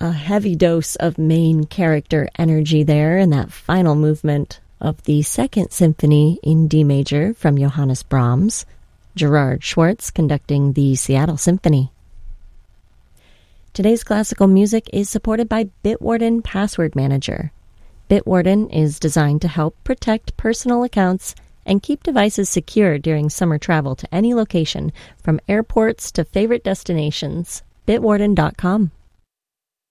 A heavy dose of main character energy there in that final movement of the Second Symphony in D major from Johannes Brahms, Gerard Schwartz conducting the Seattle Symphony. Today's classical music is supported by Bitwarden Password Manager. Bitwarden is designed to help protect personal accounts and keep devices secure during summer travel to any location, from airports to favorite destinations. Bitwarden.com.